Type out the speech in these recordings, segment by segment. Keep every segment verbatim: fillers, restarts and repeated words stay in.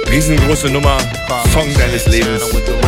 Riesengroße Nummer, Song deines Lebens.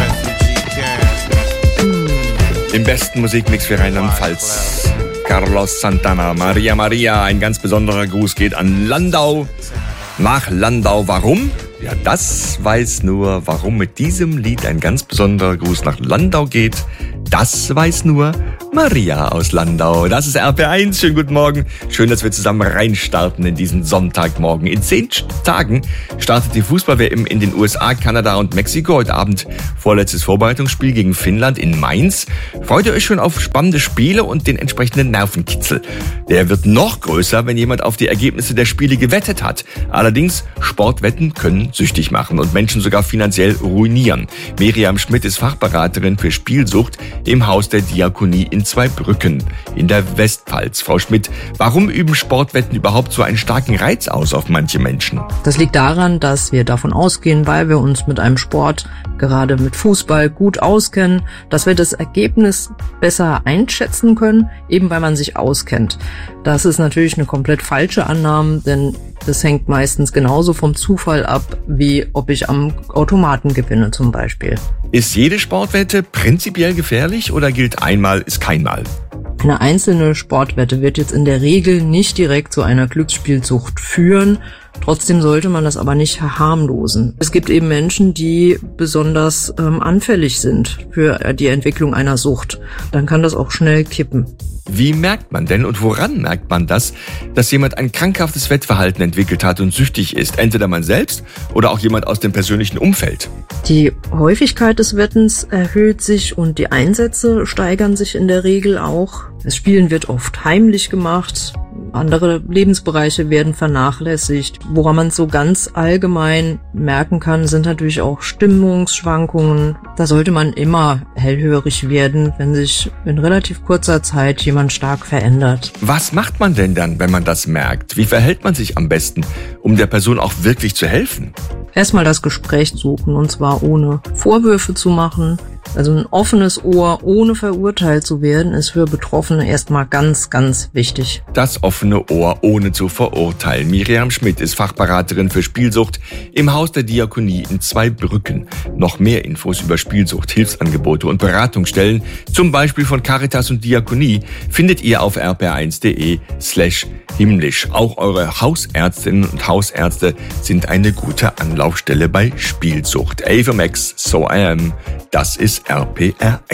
Im besten Musikmix für Rheinland-Pfalz. Carlos Santana, Maria Maria. Ein ganz besonderer Gruß geht an Landau. Nach Landau. Warum? Ja, das weiß nur, warum mit diesem Lied ein ganz besonderer Gruß nach Landau geht. Das weiß nur Maria aus Landau. Das ist R P eins. Schönen guten Morgen. Schön, dass wir zusammen reinstarten in diesen Sonntagmorgen. In zehn Tagen startet die Fußball-W M in den U S A, Kanada und Mexiko. Heute Abend vorletztes Vorbereitungsspiel gegen Finnland in Mainz. Freut ihr euch schon auf spannende Spiele und den entsprechenden Nervenkitzel? Der wird noch größer, wenn jemand auf die Ergebnisse der Spiele gewettet hat. Allerdings, Sportwetten können süchtig machen und Menschen sogar finanziell ruinieren. Miriam Schmidt ist Fachberaterin für Spielsucht im Haus der Diakonie in Zweibrücken in der Westpfalz. Frau Schmidt, warum üben Sportwetten überhaupt so einen starken Reiz aus auf manche Menschen? Das liegt daran, dass wir davon ausgehen, weil wir uns mit einem Sport, gerade mit Fußball, gut auskennen, dass wir das Ergebnis besser einschätzen können, eben weil man sich auskennt. Das ist natürlich eine komplett falsche Annahme, denn das hängt meistens genauso vom Zufall ab, wie ob ich am Automaten gewinne zum Beispiel. Ist jede Sportwette prinzipiell gefährlich oder gilt einmal ist keinmal? Eine einzelne Sportwette wird jetzt in der Regel nicht direkt zu einer Glücksspielsucht führen. Trotzdem sollte man das aber nicht verharmlosen. Es gibt eben Menschen, die besonders ähm, anfällig sind für die Entwicklung einer Sucht. Dann kann das auch schnell kippen. Wie merkt man denn und woran merkt man das, dass jemand ein krankhaftes Wettverhalten entwickelt hat und süchtig ist? Entweder man selbst oder auch jemand aus dem persönlichen Umfeld. Die Häufigkeit des Wettens erhöht sich und die Einsätze steigern sich in der Regel auch. Das Spielen wird oft heimlich gemacht. Andere Lebensbereiche werden vernachlässigt. Woran man so ganz allgemein merken kann, sind natürlich auch Stimmungsschwankungen. Da sollte man immer hellhörig werden, wenn sich in relativ kurzer Zeit jemand stark verändert. Was macht man denn dann, wenn man das merkt? Wie verhält man sich am besten, um der Person auch wirklich zu helfen? Erstmal das Gespräch suchen, und zwar ohne Vorwürfe zu machen. Also ein offenes Ohr, ohne verurteilt zu werden, ist für Betroffene erstmal ganz, ganz wichtig. Das offene Ohr, ohne zu verurteilen. Miriam Schmidt ist Fachberaterin für Spielsucht im Haus der Diakonie in Zweibrücken. Noch mehr Infos über Spielsucht, Hilfsangebote und Beratungsstellen, zum Beispiel von Caritas und Diakonie, findet ihr auf r p eins punkt d e slash himmlisch. Auch eure Hausärztinnen und Hausärzte sind eine gute Anlaufstelle bei Spielsucht. Ava Max, So I Am, das ist R P R eins.